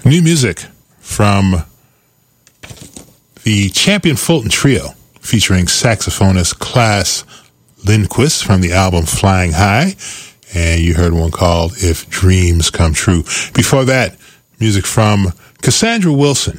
New music from the Champion Fulton Trio, featuring saxophonist Klaas Lindquist from the album Flying High. And you heard one called If Dreams Come True. Before that, music from Cassandra Wilson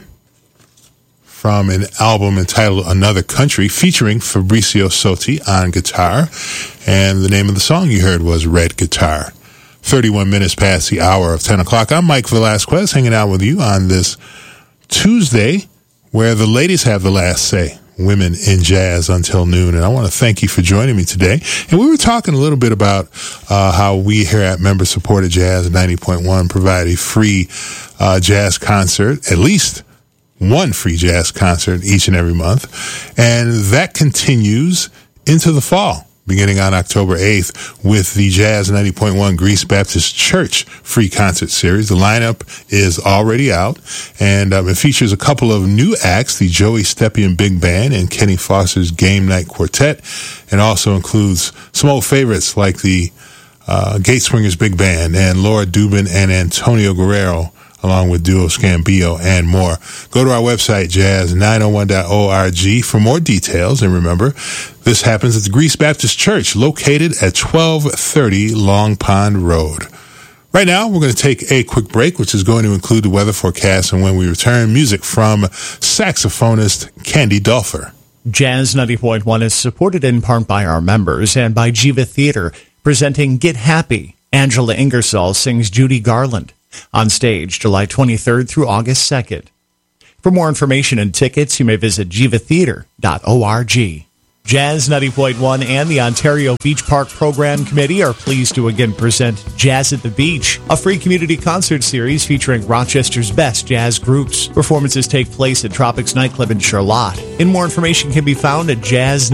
from an album entitled Another Country, featuring Fabrizio Sotti on guitar. And the name of the song you heard was Red Guitar. 31 minutes past the hour of 10 o'clock. I'm Mike Velasquez, hanging out with you on this Tuesday, where the ladies have the last say. Women in Jazz until noon. And I want to thank you for joining me today. And we were talking a little bit about how we here at Member Supported Jazz 90.1 provide a free jazz concert, at least one free jazz concert each and every month. And that continues into the fall, beginning on October 8th with the Jazz 90.1 Greece Baptist Church free concert series. The lineup is already out, and it features a couple of new acts, the Joey Stepien Big Band and Kenny Foster's Game Night Quartet, and also includes some old favorites like the Gate Swingers Big Band and Laura Dubin and Antonio Guerrero, along with Duo Scambio and more. Go to our website, jazz901.org, for more details. And remember, this happens at the Greece Baptist Church, located at 1230 Long Pond Road. Right now, we're going to take a quick break, which is going to include the weather forecast. And when we return, music from saxophonist Candy Dulfer. Jazz 90.1 is supported in part by our members and by Jiva Theater, presenting Get Happy. Angela Ingersoll sings Judy Garland. On stage, July 23rd through August 2nd. For more information and tickets, you may visit jivatheater.org. Jazz 90.1 and the Ontario Beach Park Program Committee are pleased to again present Jazz at the Beach, a free community concert series featuring Rochester's best jazz groups. Performances take place at Tropics Nightclub in Charlotte. And more information can be found at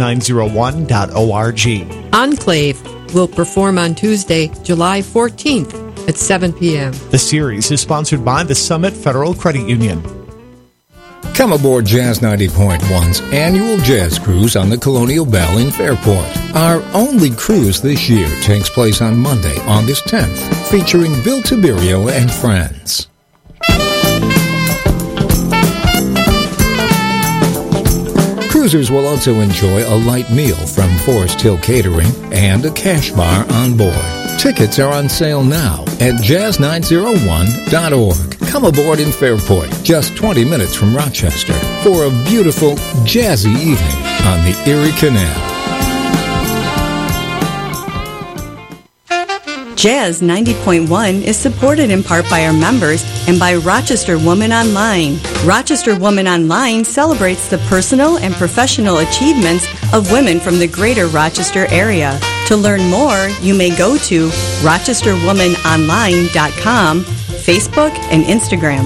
jazz901.org. Enclave will perform on Tuesday, July 14th. At 7 p.m. The series is sponsored by the Summit Federal Credit Union. Come aboard Jazz 90.1's annual jazz cruise on the Colonial Belle in Fairport. Our only cruise this year takes place on Monday, August 10th, featuring Bill Tiberio and friends. Cruisers will also enjoy a light meal from Forest Hill Catering and a cash bar on board. Tickets are on sale now at jazz901.org. Come aboard in Fairport, just 20 minutes from Rochester, for a beautiful, jazzy evening on the Erie Canal. Jazz 90.1 is supported in part by our members and by Rochester Woman Online. Rochester Woman Online celebrates the personal and professional achievements of women from the greater Rochester area. To learn more, you may go to rochesterwomanonline.com, Facebook, and Instagram.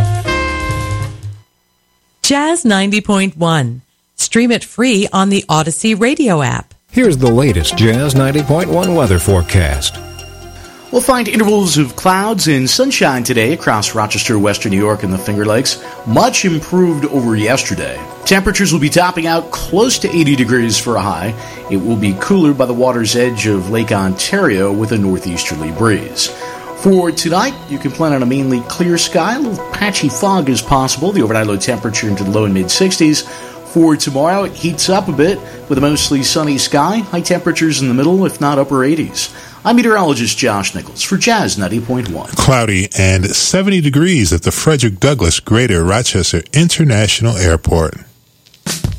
Jazz 90.1. Stream it free on the Odyssey radio app. Here's the latest Jazz 90.1 weather forecast. We'll find intervals of clouds and sunshine today across Rochester, Western New York, and the Finger Lakes. Much improved over yesterday. Temperatures will be topping out close to 80 degrees for a high. It will be cooler by the water's edge of Lake Ontario with a northeasterly breeze. For tonight, you can plan on a mainly clear sky. A little patchy fog is possible. The overnight low temperature into the low and mid-60s. For tomorrow, it heats up a bit with a mostly sunny sky. High temperatures in the middle, if not upper 80s. I'm meteorologist Josh Nichols for Jazz 90.1. Cloudy and 70 degrees at the Frederick Douglass Greater Rochester International Airport.